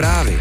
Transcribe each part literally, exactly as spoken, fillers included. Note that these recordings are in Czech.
zprávy.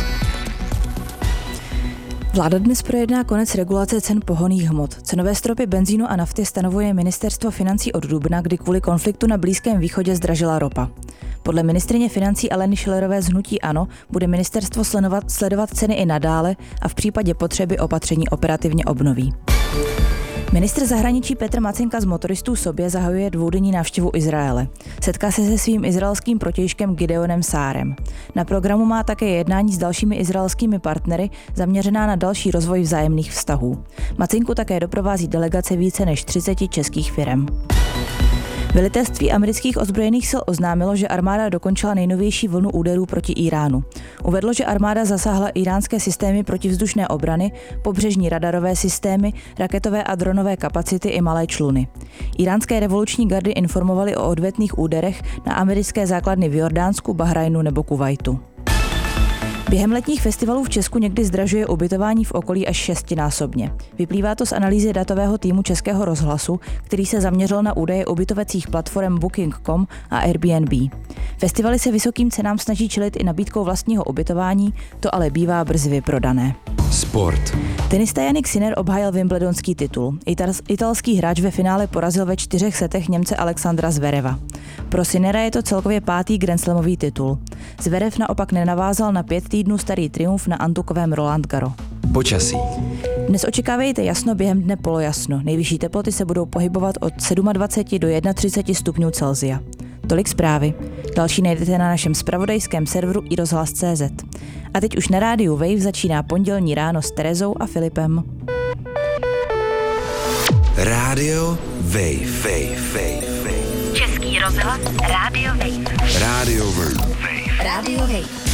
Vláda dnes projedná konec regulace cen pohonných hmot. Cenové stropy benzínu a nafty stanovuje ministerstvo financí od dubna, kdy kvůli konfliktu na Blízkém východě zdražila ropa. Podle ministryně financí Aleny Schillerové z hnutí ANO bude ministerstvo sledovat, sledovat ceny i nadále a v případě potřeby opatření operativně obnoví. Ministr zahraničí Petr Macinka z Motoristů sobě zahajuje dvoudenní návštěvu Izraele. Setká se se svým izraelským protějškem Gideonem Sárem. Na programu má také jednání s dalšími izraelskými partnery zaměřená na další rozvoj vzájemných vztahů. Macinku také doprovází delegace více než třiceti českých firem. Velitelství amerických ozbrojených sil oznámilo, že armáda dokončila nejnovější vlnu úderů proti Iránu. Uvedlo, že armáda zasáhla iránské systémy protivzdušné obrany, pobřežní radarové systémy, raketové a dronové kapacity i malé čluny. Iránské revoluční gardy informovaly o odvetných úderech na americké základny v Jordánsku, Bahrajnu nebo Kuvajtu. Během letních festivalů v Česku někdy zdražuje ubytování v okolí až šestinásobně. Vyplývá to z analýzy datového týmu Českého rozhlasu, který se zaměřil na údaje ubytovacích platform booking tečka com a Airbnb. Festivaly se vysokým cenám snaží čelit i nabídkou vlastního ubytování, to ale bývá brzy vyprodané. Sport. Tenista Jannik Sinner obhájil wimbledonský titul. Italský hráč ve finále porazil ve čtyřech setech Němce Alexandra Zvereva. Pro Sinnera je to celkově pátý grandslamový titul. Zverev naopak nenavázal na pět týdnů starý triumf na antukovém Roland Garros. Počasí. Dnes očekávejte jasno, během dne polojasno. Nejvyšší teploty se budou pohybovat od dvacet sedm do třicet jedna stupňů Celsia. Tolik zprávy. Další najdete na našem zpravodajském serveru i rozhlas tečka cé zet. A teď už na rádiu Wave začíná pondělní ráno s Terezou a Filipem. Rádio Wave, Wave, Wave, Wave. Český rozhlas Rádio Wave. Rádio Wave. Rádio Wave.